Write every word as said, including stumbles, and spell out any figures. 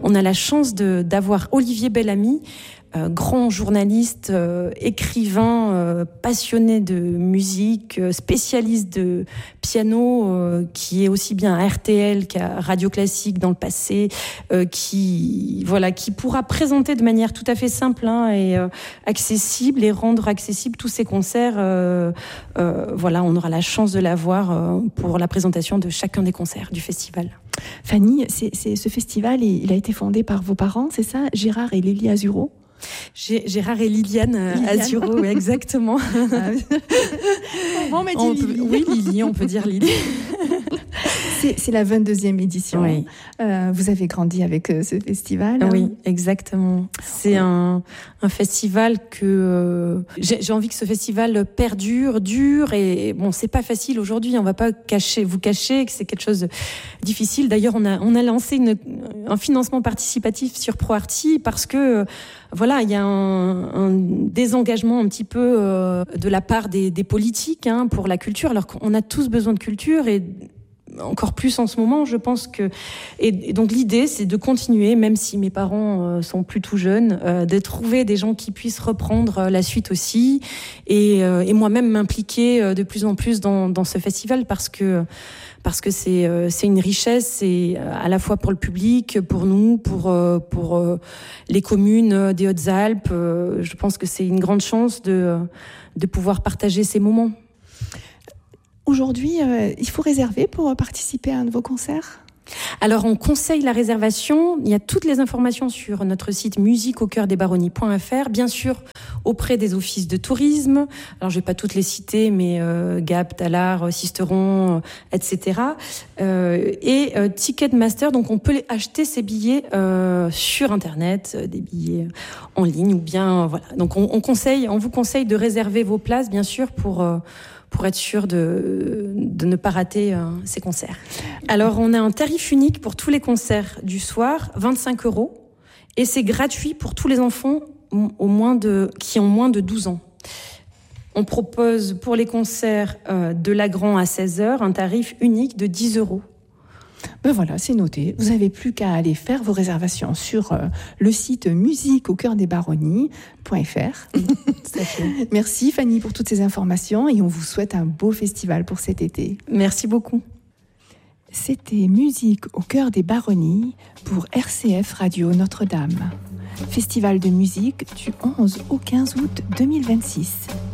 on a la chance de, d'avoir Olivier Bellamy, Euh, grand journaliste, euh, écrivain, euh, passionné de musique, euh, spécialiste de piano, euh, qui est aussi bien à R T L qu'à Radio Classique dans le passé, euh, qui voilà, qui pourra présenter de manière tout à fait simple hein, et euh, accessible et rendre accessible tous ces concerts. Euh, euh, voilà, on aura la chance de l'avoir euh, pour la présentation de chacun des concerts du festival. Fanny, c'est, c'est, ce festival, il a été fondé par vos parents, c'est ça, Gérard et Lily Azuro? Gérard et Liliane, Liliane. Azuro, oui, exactement. Ah, bon, on m'a dit on Lily. Peut, oui, Lily, on peut dire Lily. C'est, c'est la vingt-deuxième édition. Oui. Euh, vous avez grandi avec euh, ce festival. Oui, hein. Exactement. C'est un, un festival que euh, j'ai, j'ai envie que ce festival perdure, dure. Et bon, c'est pas facile aujourd'hui. On va pas cacher, vous cacher que c'est quelque chose de difficile. D'ailleurs, on a on a lancé une, un financement participatif sur ProArty parce que euh, voilà, il y a un, un désengagement un petit peu euh, de la part des, des politiques hein, pour la culture, alors qu'on a tous besoin de culture et encore plus en ce moment, je pense que... Et, et donc l'idée, c'est de continuer, même si mes parents euh, sont plus tout jeunes, euh, de trouver des gens qui puissent reprendre euh, la suite aussi et, euh, et moi-même m'impliquer euh, de plus en plus dans, dans ce festival parce que... parce que c'est euh, c'est une richesse, c'est à la fois pour le public, pour nous, pour euh, pour euh, les communes des Hautes-Alpes. Euh, je pense que c'est une grande chance de de pouvoir partager ces moments. Aujourd'hui, euh, il faut réserver pour participer à un de vos concerts ? Alors, on conseille la réservation. Il y a toutes les informations sur notre site musique au cœur des baronnies point f r, bien sûr, auprès des offices de tourisme. Alors, je vais pas toutes les citer, mais euh, Gap, Talard, Sisteron, euh, et cetera. Euh, et euh, Ticketmaster, donc on peut acheter ces billets euh, sur Internet, euh, des billets en ligne ou bien, euh, voilà. Donc, on, on conseille, on vous conseille de réserver vos places, bien sûr, pour... Euh, pour être sûr de, de ne pas rater euh, ces concerts. Alors, on a un tarif unique pour tous les concerts du soir, vingt-cinq euros, et c'est gratuit pour tous les enfants au moins de, qui ont moins de douze ans. On propose pour les concerts euh, de Lagrand à seize heures un tarif unique de dix euros. Ben voilà, c'est noté. Vous n'avez plus qu'à aller faire vos réservations sur euh, le site musique au cœur des baronnies point f r. Merci Fanny pour toutes ces informations et on vous souhaite un beau festival pour cet été. Merci beaucoup. C'était Musique au cœur des baronnies pour R C F Radio Notre-Dame. Festival de musique du onze au quinze août deux mille vingt-six.